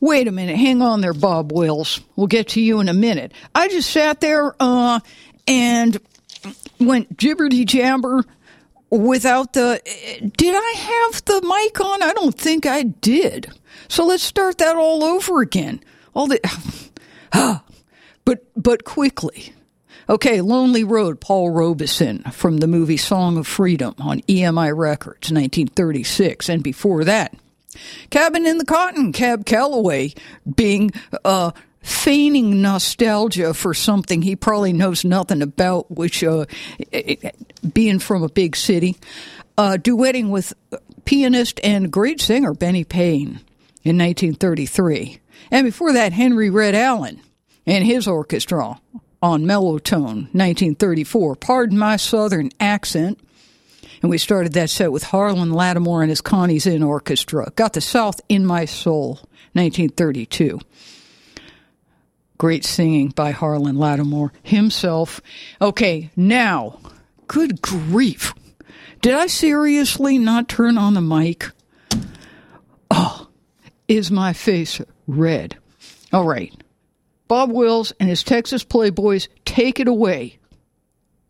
Wait a minute. Hang on there, Bob Wills. We'll get to you in a minute. I just sat there and went jibberty-jabber without the... Did I have the mic on? I don't think I did. So let's start that all over again. But quickly. Okay, Lonely Road, Paul Robeson from the movie Song of Freedom on EMI Records, 1936. And before that, Cabin in the Cotton, Cab Calloway, feigning nostalgia for something he probably knows nothing about, which, being from a big city, duetting with pianist and great singer Benny Payne in 1933. And before that, Henry Red Allen and his orchestra on Mellowtone, 1934. Pardon my southern accent. And we started that set with Harlan Lattimore and his Connie's Inn Orchestra. Got the South in My Soul, 1932. Great singing by Harlan Lattimore himself. Okay, now, good grief. Did I seriously not turn on the mic? Oh, is my face red? All right. Bob Wills and his Texas Playboys, take it away.